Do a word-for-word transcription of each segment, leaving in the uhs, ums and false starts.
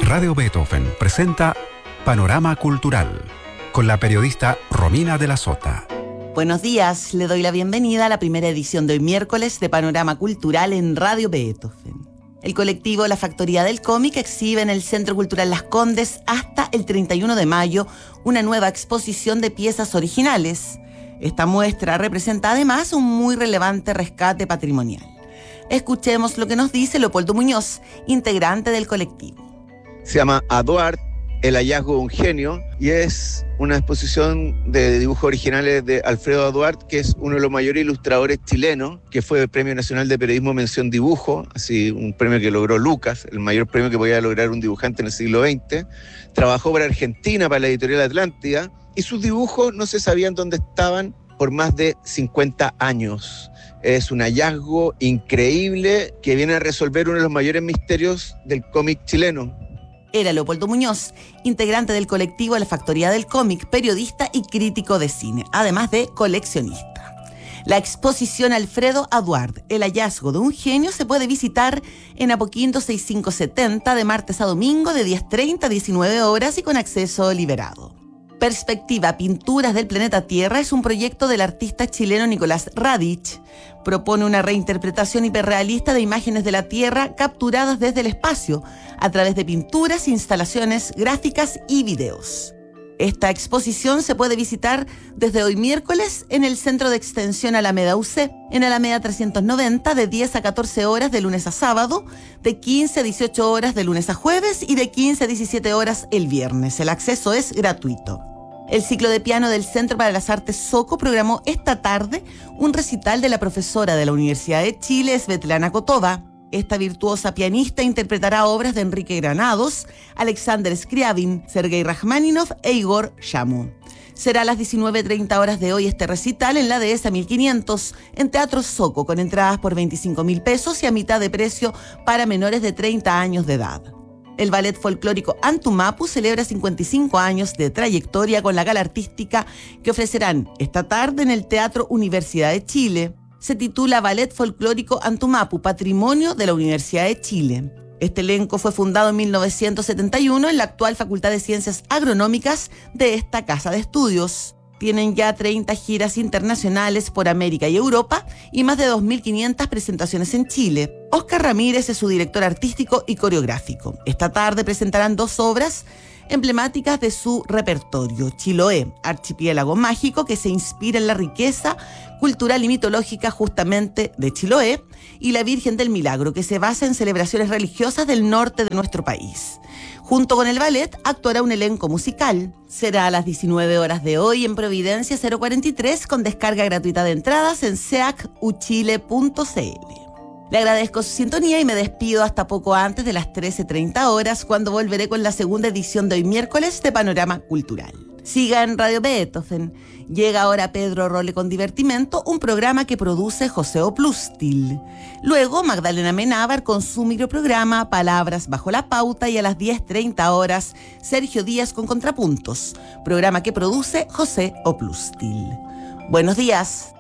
Radio Beethoven presenta Panorama Cultural con la periodista Romina de la Sota. Buenos días, le doy la bienvenida a la primera edición de hoy miércoles de Panorama Cultural en Radio Beethoven. El colectivo La Factoría del Cómic exhibe en el Centro Cultural Las Condes hasta el treinta y uno de mayo una nueva exposición de piezas originales. Esta muestra representa además un muy relevante rescate patrimonial. Escuchemos lo que nos dice Leopoldo Muñoz, integrante del colectivo. Se llama Aduard, el hallazgo de un genio, y es una exposición de dibujos originales de Alfredo Aduard, que es uno de los mayores ilustradores chilenos, que fue el Premio Nacional de Periodismo Mención Dibujo, así un premio que logró Lucas, el mayor premio que podía lograr un dibujante en el siglo veinte. Trabajó para Argentina, para la editorial Atlántida, y sus dibujos no se sabían dónde estaban por más de cincuenta años. Es un hallazgo increíble que viene a resolver uno de los mayores misterios del cómic chileno. Era Leopoldo Muñoz, integrante del colectivo La Factoría del Cómic, periodista y crítico de cine, además de coleccionista. La exposición Alfredo Aduard, el hallazgo de un genio, se puede visitar en Apoquindo sesenta y cinco setenta de martes a domingo de diez treinta a diecinueve horas y con acceso liberado. Perspectiva Pinturas del Planeta Tierra es un proyecto del artista chileno Nicolás Radich. Propone una reinterpretación hiperrealista de imágenes de la Tierra capturadas desde el espacio a través de pinturas, instalaciones gráficas y videos. Esta exposición se puede visitar desde hoy miércoles en el Centro de Extensión Alameda U C, en Alameda trescientos noventa, de diez a catorce horas de lunes a sábado, de quince a dieciocho horas de lunes a jueves y de quince a diecisiete horas el viernes. El acceso es gratuito. El ciclo de piano del Centro para las Artes Soco programó esta tarde un recital de la profesora de la Universidad de Chile, Svetlana Kotova. Esta virtuosa pianista interpretará obras de Enrique Granados, Alexander Scriabin, Sergei Rachmaninoff e Igor Shamu. Será a las diecinueve treinta horas de hoy este recital en la Dehesa mil quinientos, en Teatro Soco, con entradas por veinticinco mil pesos y a mitad de precio para menores de treinta años de edad. El ballet folclórico Antumapu celebra cincuenta y cinco años de trayectoria con la gala artística que ofrecerán esta tarde en el Teatro Universidad de Chile. Se titula Ballet Folclórico Antumapu, Patrimonio de la Universidad de Chile. Este elenco fue fundado en mil novecientos setenta y uno en la actual Facultad de Ciencias Agronómicas de esta casa de estudios. Tienen ya treinta giras internacionales por América y Europa y más de dos mil quinientas presentaciones en Chile. Óscar Ramírez es su director artístico y coreográfico. Esta tarde presentarán dos obras emblemáticas de su repertorio: Chiloé, archipiélago mágico que se inspira en la riqueza cultural y mitológica justamente de Chiloé, y La Virgen del Milagro, que se basa en celebraciones religiosas del norte de nuestro país. Junto con el ballet actuará un elenco musical. Será a las diecinueve horas de hoy en Providencia cero cuarenta y tres, con descarga gratuita de entradas en seac u chile punto c l. Le agradezco su sintonía y me despido hasta poco antes de las trece treinta horas, cuando volveré con la segunda edición de hoy miércoles de Panorama Cultural. Siga en Radio Beethoven. Llega ahora Pedro Role con Divertimento, un programa que produce José Oplustil. Luego Magdalena Menábar con su microprograma Palabras bajo la pauta, y a las diez treinta horas Sergio Díaz con Contrapuntos, programa que produce José Oplustil. Buenos días.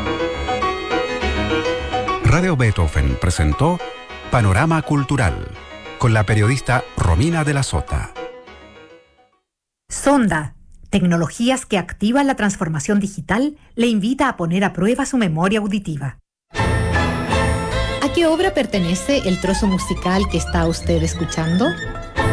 Radio Beethoven presentó Panorama Cultural con la periodista Romina de la Sota. Sonda, tecnologías que activan la transformación digital, le invita a poner a prueba su memoria auditiva. ¿A qué obra pertenece el trozo musical que está usted escuchando?